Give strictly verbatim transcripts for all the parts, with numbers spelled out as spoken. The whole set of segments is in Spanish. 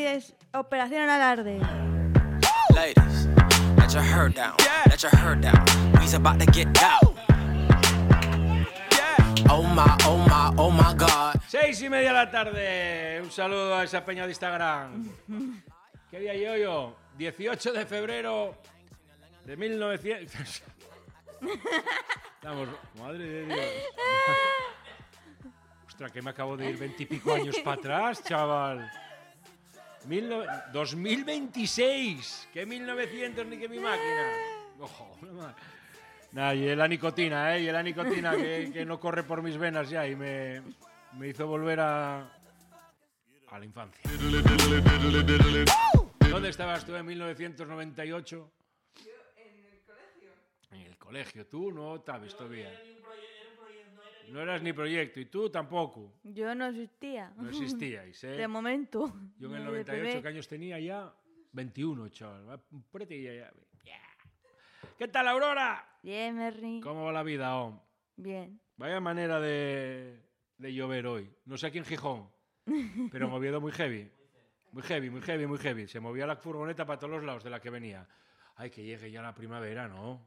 es Operación Alarde. Ladies, let your hair down, let your hair down. We's about to get down. Oh my, oh my, oh my God. Seis y media de la tarde. Un saludo a esa peña de Instagram. ¿Qué día llevo yo? dieciocho de febrero de mil novecientos. Estamos, madre de Dios. Ostras, que me acabo de ir veintipico años para atrás, chaval. Mil no... dos mil veintiséis. ¿Qué mil novecientos ni que mi máquina? Ojo, no Nada, y la nicotina, ¿eh? Y la nicotina que, que no corre por mis venas ya y me, me hizo volver a, a la infancia. ¿Dónde estabas tú en mil novecientos noventa y ocho? Yo en el colegio. En el colegio. Tú no estabas todavía. No eras ni proyecto y tú tampoco. Yo no existía. No existíais, ¿eh? De momento. Yo en el De noventa y ocho, bebé. ¿qué años tenía ya? veintiuno, chaval. Prete ya, ya. ¿Qué tal, Aurora? Bien, Merry. ¿Cómo va la vida, oh? Bien. Vaya manera de, de llover hoy. No sé aquí en Gijón, pero en Oviedo muy heavy. Muy heavy, muy heavy, muy heavy. Se movía la furgoneta para todos los lados de la que venía. Ay, que llegue ya la primavera, ¿no?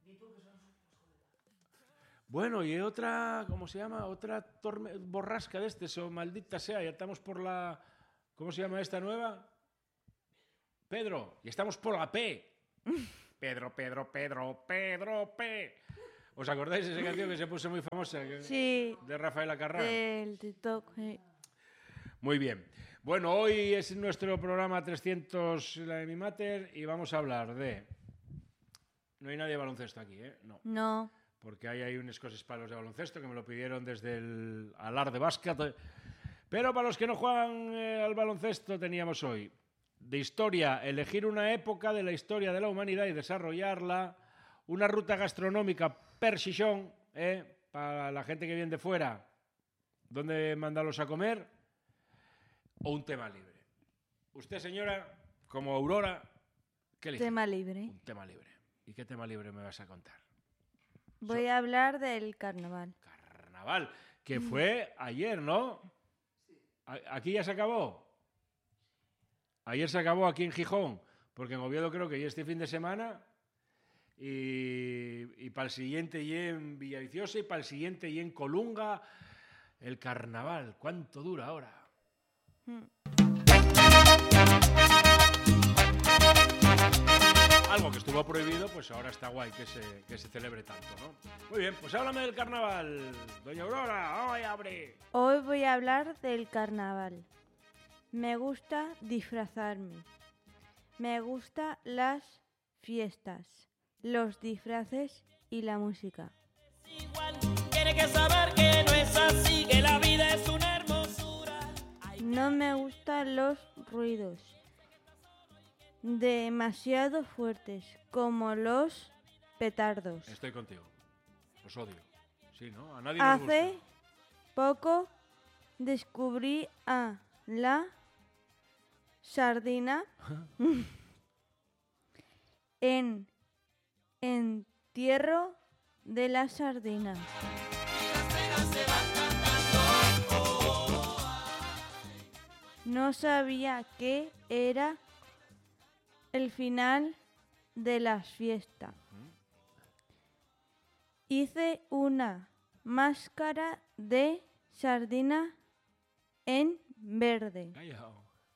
Bueno, y otra, ¿cómo se llama? Otra torme- borrasca de este, o maldita sea. Ya estamos por la... ¿Cómo se llama esta nueva? Pedro. Y estamos por la P. Pedro, Pedro, Pedro, Pedro, P. ¿Os acordáis de esa canción que se puso muy famosa? Que- Sí. De Rafael Acarrá. Del TikTok. Sí. Muy bien. Bueno, hoy es nuestro programa trescientos, la de mi mater, y vamos a hablar de... No hay nadie de baloncesto aquí, ¿eh? No. No. Porque hay, hay unas cosas para los de baloncesto que me lo pidieron desde el Alar de Básquet. Pero para los que no juegan eh, al baloncesto teníamos hoy de historia, elegir una época de la historia de la humanidad y desarrollarla, una ruta gastronómica per Xixón, eh, para la gente que viene de fuera, dónde mandarlos a comer, o un tema libre. Usted, señora, como Aurora, ¿qué elige? Tema libre. Un tema libre. ¿Y qué tema libre me vas a contar? Voy a hablar del carnaval. Carnaval, que fue ayer, ¿no? A- ¿Aquí ya se acabó? Ayer se acabó aquí en Gijón, porque en Oviedo creo que ya este fin de semana, y, y para el siguiente y en Villaviciosa, y para el siguiente y en Colunga, el carnaval. ¿Cuánto dura ahora? Mm. Algo que estuvo prohibido, pues ahora está guay que se, que se celebre tanto, ¿no? Muy bien, pues háblame del carnaval, doña Aurora, ¡ay, abre! Hoy voy a hablar del carnaval. Me gusta disfrazarme. Me gustan las fiestas, los disfraces y la música. Igual, tiene que saber que no es así, que la vida es una hermosura. No me gustan los ruidos demasiado fuertes, como los petardos. Estoy contigo, los odio. Sí, ¿no? A nadie nos Hace gusta. poco descubrí a la sardina en entierro de la sardina. No sabía que era el final de la fiesta. Hice una máscara de sardina en verde. Callao.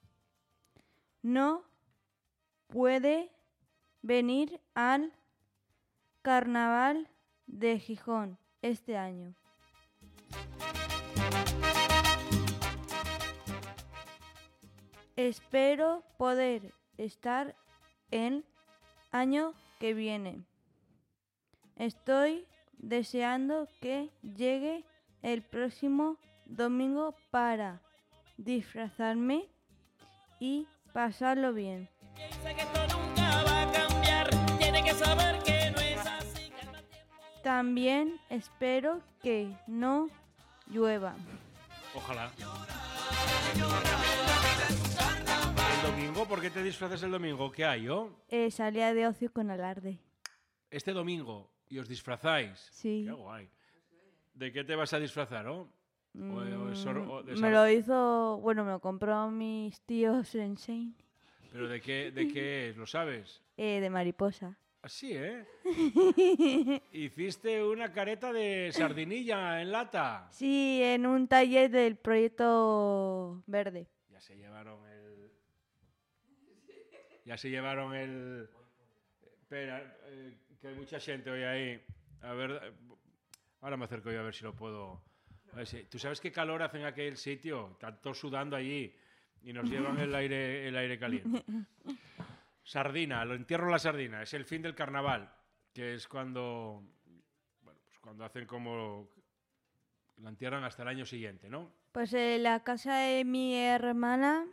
No puede venir al carnaval de Gijón este año. Espero poder estar el año que viene. Estoy deseando que llegue el próximo domingo para disfrazarme y pasarlo bien. Piensa que esto nunca va a cambiar, tiene que saber que no es así, que el mal tiempo... También espero que no llueva. Ojalá. El domingo, ¿por qué te disfrazas el domingo? ¿Qué hay, yo? Eh, salía de ocio con alarde. Este domingo, y os disfrazáis. Sí. Qué guay. ¿De qué te vas a disfrazar, oh? O, o es or- o de Me sar- lo hizo, bueno, me lo compró mis tíos en Shein, ¿Pero de qué, de qué es? ¿Lo sabes? eh, de mariposa. Así, ¿eh? Hiciste una careta de sardinilla en lata. Sí, en un taller del proyecto verde. Ya se llevaron el... Ya se llevaron el... Espera, eh, que hay mucha gente hoy ahí. A ver, eh, ahora me acerco yo a ver si lo puedo... A ver si- ¿Tú sabes qué calor hace en aquel sitio? Están todos sudando allí y nos llevan el aire, el aire caliente. Sardina, lo entierro la sardina. Es el fin del carnaval, que es cuando... Bueno, pues cuando hacen como... La entierran hasta el año siguiente, ¿no? Pues en la casa de mi hermana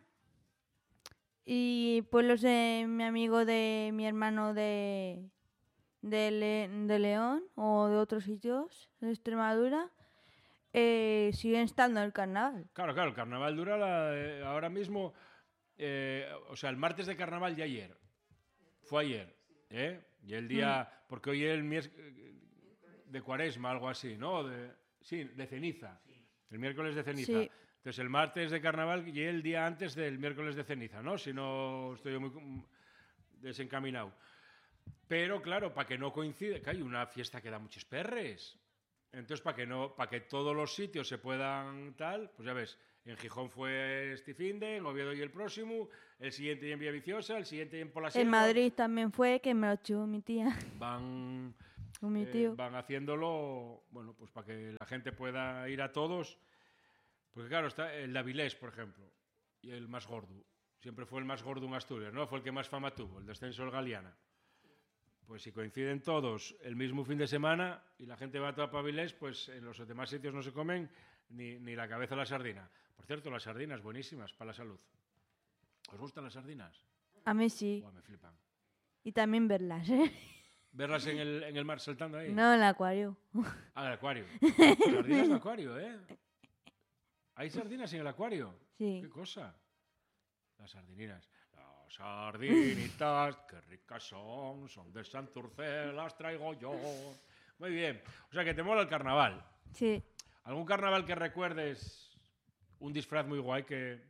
y pueblos de mi amigo de mi hermano de, de, Le- de León o de otros sitios de Extremadura, eh, siguen estando el carnaval. Claro, claro, el carnaval dura la- eh, ahora mismo, eh, o sea, el martes de carnaval ya ayer. Fue ayer, ¿eh? Y el día, porque hoy es el miércoles de cuaresma, algo así, ¿no? De, sí, de ceniza. El miércoles de ceniza. Sí. Entonces el martes de carnaval y el día antes del miércoles de ceniza, ¿no? Si no estoy muy mm, desencaminado. Pero claro, para que no coincida, que hay una fiesta que da muchos perres. Entonces, para que no, para que todos los sitios se puedan tal, pues ya ves, en Gijón fue este finde, en Oviedo y el próximo, el siguiente y en Villaviciosa, el siguiente y en Polaselva. En Madrid también fue, que me lo echó mi tía Van, o mi eh, tío. van haciéndolo, bueno, pues para que la gente pueda ir a todos. Porque claro, está el de Avilés, por ejemplo, y el más gordo. Siempre fue el más gordo en Asturias, ¿no? Fue el que más fama tuvo, el descenso del Galiana. Pues si coinciden todos el mismo fin de semana y la gente va toda para Avilés, pues en los demás sitios no se comen ni, ni la cabeza de la sardina. Por cierto, las sardinas buenísimas para la salud. ¿Os gustan las sardinas? A mí sí. Buah, me flipan. Y también verlas, ¿eh? Verlas en el, en el mar saltando ahí. No, en el acuario. Ah, el acuario. Sardinas de acuario, ¿eh? ¿Hay sardinas en el acuario? Sí. ¿Qué cosa? Las sardininas. Las sardinitas, qué ricas son, son de Santurce, las traigo yo. Muy bien. O sea que te mola el carnaval. Sí. ¿Algún carnaval que recuerdes? Un disfraz muy guay que...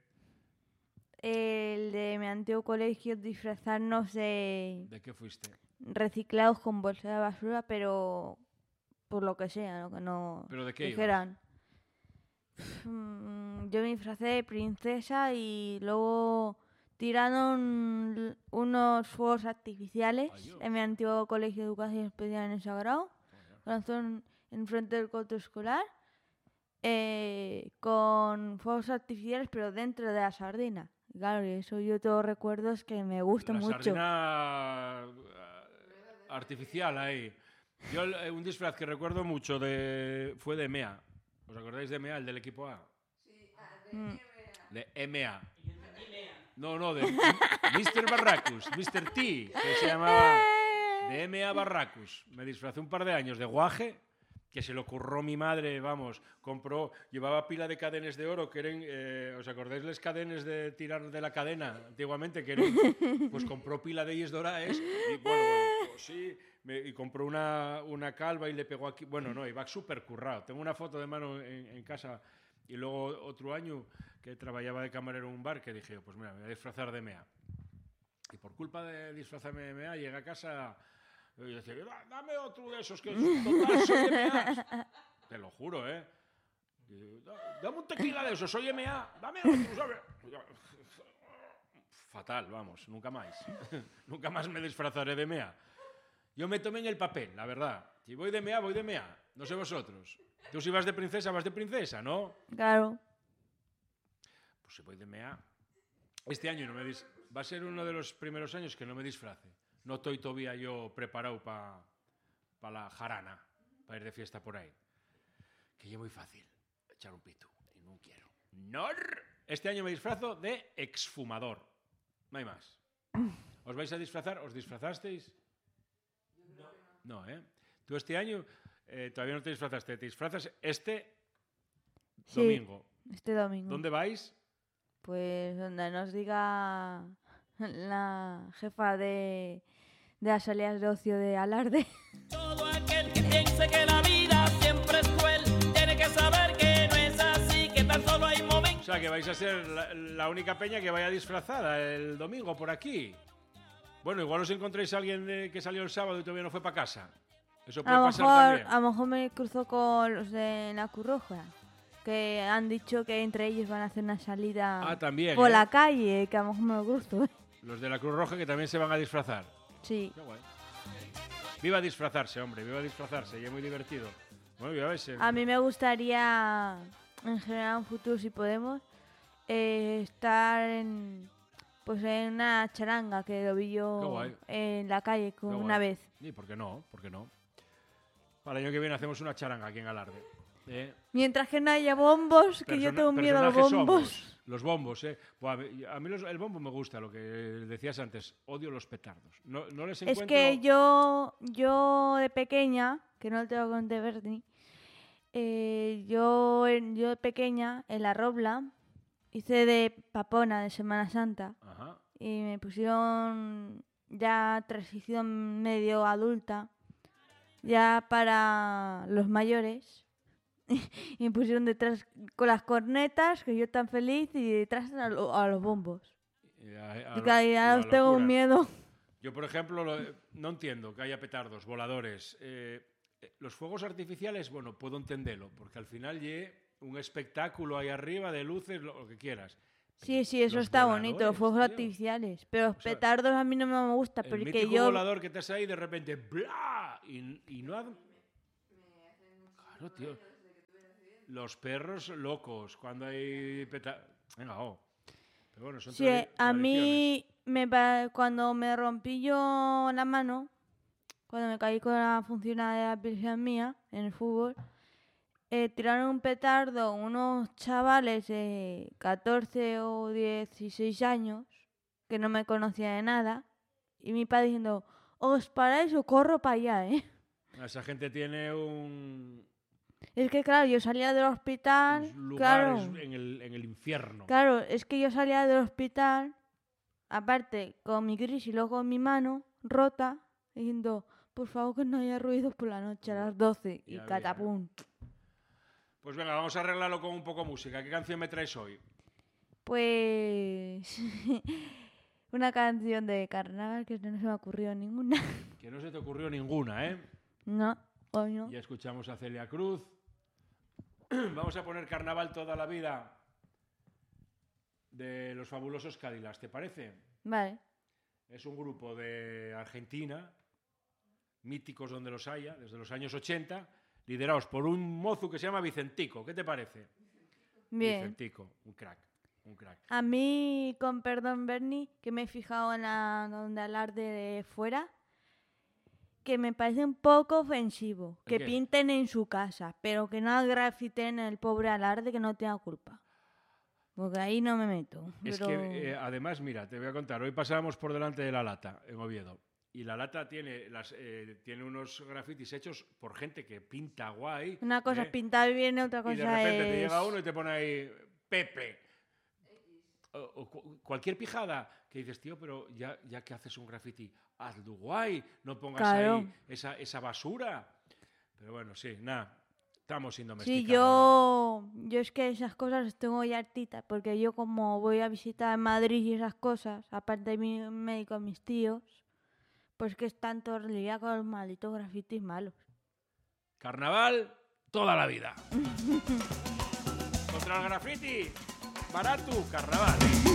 El de mi antiguo colegio, disfrazarnos de ¿De qué fuiste? reciclados con bolsa de basura, pero por lo que sea, lo que no ¿Pero de qué ibas? dijeran. Mm, Yo me disfracé de princesa y luego tiraron l- unos fuegos artificiales Ay, Dios. en mi antiguo colegio de educación especial en el Sagrado, corazón enfrente del coto escolar, eh, con fuegos artificiales pero dentro de la sardina. Claro, y eso yo tengo recuerdos que me gustan La mucho. sardina eh, artificial ahí. Yo el- un disfraz que recuerdo mucho de, fue de M E A. ¿Os acordáis de M E A, el del equipo A? Mm. De M E A. No, no, de mister Barracus, mister T, que se llamaba de M E A Barracus. Me disfrazé un par de años de guaje, que se lo curró mi madre, vamos, compró, llevaba pila de cadenas de oro, que eran, eh, ¿os acordáis las cadenas de tirar de la cadena antiguamente? Que eran, pues compró pila de ellas doradas y bueno, bueno, pues sí, me- y compró una, una calva y le pegó aquí, bueno, no, iba súper currado. Tengo una foto de mano en, en casa y luego otro año que trabajaba de camarero en un bar que dije, pues mira, me voy a disfrazar de M E A. Y por culpa de disfrazarme de M E A, llegué a casa y decía, "Da- dame otro de esos que total soy M E A. Te lo juro, ¿eh? Y, "Da- dame un tequila de esos, soy M E A, dame otro, ¿sabes?". Fatal, vamos, nunca más. Nunca más me disfrazaré de M E A. Yo me tomé en el papel, la verdad. Si voy de M E A, voy de M E A. No sé vosotros. Tú si vas de princesa, vas de princesa, ¿no? Claro. Pues si voy de M E A. Este año no me dis- va a ser uno de los primeros años que no me disfrace. No estoy todavía yo preparado para pa la jarana, para ir de fiesta por ahí. Que yo muy fácil, echar un pito. Y no quiero. ¡No! Este año me disfrazo de exfumador. No hay más. ¿Os vais a disfrazar? ¿Os disfrazasteis? No. No, ¿eh? Tú este año eh, todavía no te disfrazaste. Te disfrazas este Sí. domingo. Este domingo. ¿Dónde vais? Pues donde nos diga la jefa de, de las salidas de ocio de Alarde. Todo aquel que piense que la vida siempre es cruel tiene que saber que no es así. sea, que vais a ser la, la única peña que vaya disfrazada el domingo por aquí. Bueno, igual os encontréis a alguien de, que salió el sábado y todavía no fue para casa. Eso puede A lo, pasar mejor, también. a lo mejor me cruzo con los de la Cruz Roja, que han dicho que entre ellos van a hacer una salida Ah, también, por ¿eh? la calle, que a lo mejor me lo cruzo. ¿eh? Los de la Cruz Roja que también se van a disfrazar. Sí. Qué guay. Viva disfrazarse, hombre, viva disfrazarse, y es muy divertido. Bueno, ya ves. A mí me gustaría, en general, en un futuro, si podemos, eh, estar en, pues en una charanga, que lo vi Qué yo guay. en la calle con Qué una guay. vez. ¿Y por qué no? ¿Por qué no? Para el año que viene hacemos una charanga aquí en Alarde. ¿eh? Mientras que no haya bombos, que yo Persona- tengo miedo a los personajes bombos. somos. Los bombos, ¿eh? Buah, a mí, a mí los- el bombo me gusta, lo que decías antes. Odio los petardos. No, no les Es encuentro... que yo, yo de pequeña, que no te lo conté, Bernie, eh, yo, en- yo de pequeña, en la Robla, hice de papona de Semana Santa Ajá. y me pusieron ya transición medio adulta, ya para los mayores, y me pusieron detrás con las cornetas, que yo tan feliz, y detrás a, lo- a los bombos. Y a- a Y lo- claro, ya a los tengo locuras. miedo. Yo, por ejemplo, lo- no entiendo que haya petardos, voladores. eh, eh, los fuegos artificiales, bueno, puedo entenderlo, porque al final lle un espectáculo ahí arriba de luces, lo, lo que quieras. Sí, sí, eso Los está bonito, los voladores, fuegos tío. artificiales. Pero los O sea, petardos a mí no me gusta, El porque mítico yo... volador que te hace ahí de repente, ¡bla! Y, y no ha... Claro, tío. Los perros locos cuando hay peta... Venga, oh. Pero bueno, son Sí, tradi- a tradiciones. mí, me, pa- cuando me rompí yo la mano, cuando me caí con la funcional de la prisión mía en el fútbol, eh, tiraron un petardo unos chavales de catorce o dieciséis años, que no me conocían de nada, y mi padre diciendo, os paráis o corro para allá, ¿eh? Esa gente tiene un... Es que claro, yo salía del hospital, unos claro, lugares en, el, en el infierno. claro, es que yo salía del hospital, aparte con mi gris y luego con mi mano rota, diciendo, por favor que no haya ruidos por la noche a las doce, y Ya catapum. Pues venga, vamos a arreglarlo con un poco de música. ¿Qué canción me traes hoy? Pues una canción de carnaval que no se me ocurrió ninguna. Que no se te ocurrió ninguna, ¿eh? No, coño. Ya escuchamos a Celia Cruz. Vamos a poner Carnaval toda la vida de los fabulosos Cadillacs, ¿te parece? Vale. Es un grupo de Argentina, míticos donde los haya, desde los años ochenta, liderados por un mozo que se llama Vicentico. ¿Qué te parece? Bien. Vicentico, un crack, un crack. A mí, con perdón, Bernie, que me he fijado en la donde alarde de fuera, que me parece un poco ofensivo. ¿El Que qué? pinten en su casa, pero que no grafiten el pobre alarde que no tenga culpa. Porque ahí no me meto. Es pero- que, eh, además, mira, te voy a contar. Hoy pasábamos por delante de La Lata, en Oviedo. Y La Lata tiene, las, eh, tiene unos grafitis hechos por gente que pinta guay. Una cosa ¿eh? es pintar bien, otra cosa Y de repente es... te llega uno y te pone ahí Pepe. O, o cu- cualquier pijada que dices, tío, pero ya, ya que haces un graffiti, hazlo guay, no pongas Claro. ahí esa, esa basura. Pero bueno, sí, nada, estamos sin Sí, domesticar. yo, yo es que esas cosas las tengo ya hartitas, porque yo como voy a visitar Madrid y esas cosas, aparte de mi médico, mis tíos, pues que están todo el día con los malditos grafitis malos. Carnaval toda la vida. Contra el graffiti, barato, carnaval.